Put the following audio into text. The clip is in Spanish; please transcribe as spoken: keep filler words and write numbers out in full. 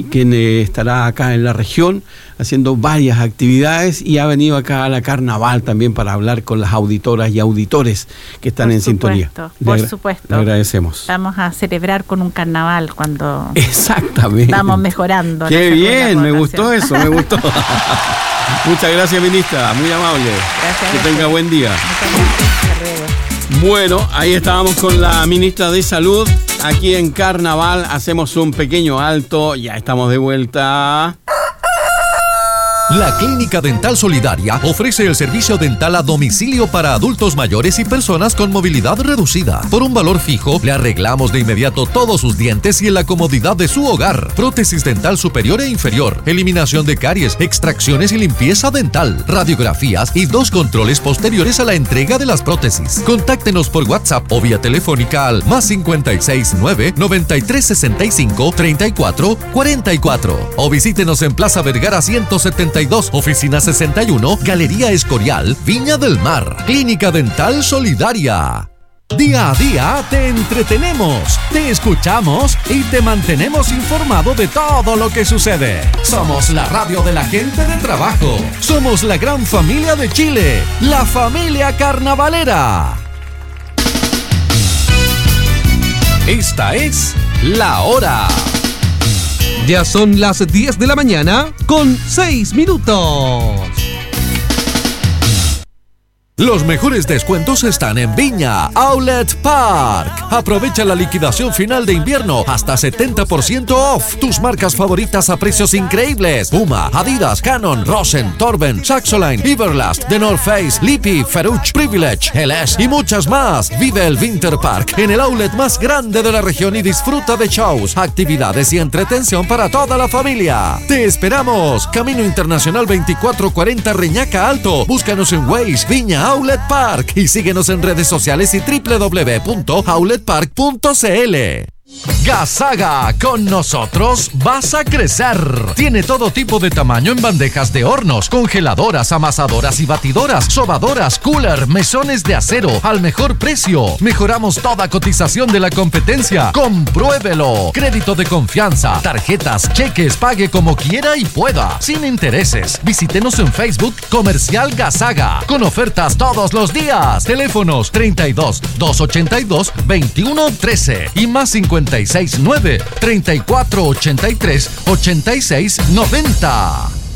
quien eh, estará acá en la región haciendo varias actividades y ha venido acá a la Carnaval también para hablar con las auditoras y auditores que están por en supuesto, sintonía. Por le, supuesto. Le agradecemos. Vamos a celebrar con un carnaval cuando Exactamente. vamos mejorando. Qué bien, me gustó eso, me gustó. Muchas gracias, ministra, muy amable. Gracias. Que tenga buen día. Hasta luego. Bueno, ahí estábamos con la ministra de Salud. Aquí en Carnaval hacemos un pequeño alto. Ya estamos de vuelta. La Clínica Dental Solidaria ofrece el servicio dental a domicilio para adultos mayores y personas con movilidad reducida. Por un valor fijo, le arreglamos de inmediato todos sus dientes y en la comodidad de su hogar. Prótesis dental superior e inferior, eliminación de caries, extracciones y limpieza dental, radiografías y dos controles posteriores a la entrega de las prótesis. Contáctenos por WhatsApp o vía telefónica al más cincuenta y seis nueve, noventa y tres sesenta y cinco, treinta y cuatro cuarenta y cuatro o visítenos en Plaza Vergara ciento setenta y dos, oficina sesenta y uno, Galería Escorial, Viña del Mar. Clínica Dental Solidaria. Día a día te entretenemos, te escuchamos y te mantenemos informado de todo lo que sucede. Somos la radio de la gente de trabajo. Somos la gran familia de Chile, la familia carnavalera. Esta es La Hora. Ya son las diez de la mañana con seis minutos. Los mejores descuentos están en Viña Outlet Park. Aprovecha la liquidación final de invierno hasta setenta por ciento off. Tus marcas favoritas a precios increíbles: Puma, Adidas, Canon, Rosen, Torben, Saxoline, Everlast, The North Face, Lippy, Ferrucci, Privilege, L S y muchas más. Vive el Winter Park en el outlet más grande de la región y disfruta de shows, actividades y entretención para toda la familia. Te esperamos. Camino Internacional veinticuatro cuarenta Reñaca Alto. Búscanos en Waze, Viña Outlet Park y síguenos en redes sociales y doble u doble u doble u punto outlet park punto c l. Gasaga, con nosotros vas a crecer. Tiene todo tipo de tamaño en bandejas de hornos, congeladoras, amasadoras y batidoras, sobadoras, cooler, mesones de acero, al mejor precio. Mejoramos toda cotización de la competencia. Compruébelo. Crédito de confianza, tarjetas, cheques, pague como quiera y pueda, sin intereses. Visítenos en Facebook Comercial Gasaga, con ofertas todos los días. Teléfonos treinta y dos, doscientos ochenta y dos, veintiuno trece y más cincuenta y seis nueve, treinta y cuatro ochenta y tres, ochenta y seis noventa.